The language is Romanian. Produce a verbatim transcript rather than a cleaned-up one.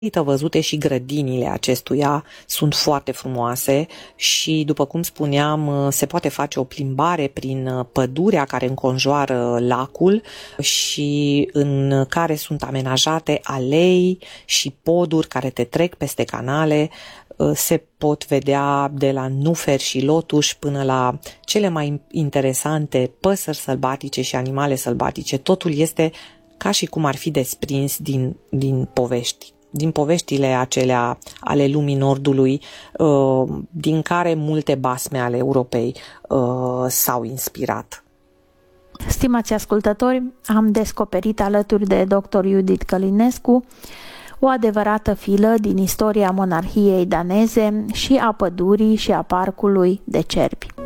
văzute și grădinile acestuia sunt foarte frumoase și, după cum spuneam, se poate face o plimbare prin pădurea care înconjoară lacul și în care sunt amenajate alei și poduri care te trec peste canale. Se pot vedea de la nuferi și lotuși până la cele mai interesante păsări sălbatice și animale sălbatice. Totul este ca și cum ar fi desprins din, din povești. din poveștile acelea ale lumii Nordului, din care multe basme ale Europei s-au inspirat. Stimați ascultători, am descoperit alături de doctor Judith Călinescu o adevărată filă din istoria monarhiei daneze și a pădurii și a parcului de cerbi.